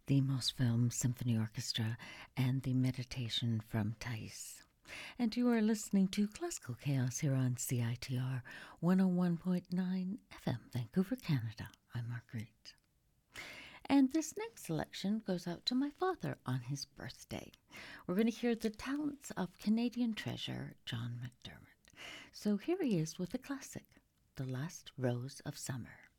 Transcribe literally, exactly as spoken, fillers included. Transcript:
the Mosfilm Symphony Orchestra, and the Meditation from Thais. And you are listening to Classical Chaos here on C I T R one oh one point nine F M, Vancouver, Canada. I'm Marguerite. And this next selection goes out to my father on his birthday. We're going to hear the talents of Canadian treasure John McDermott. So here he is with a classic, The Last Rose of Summer.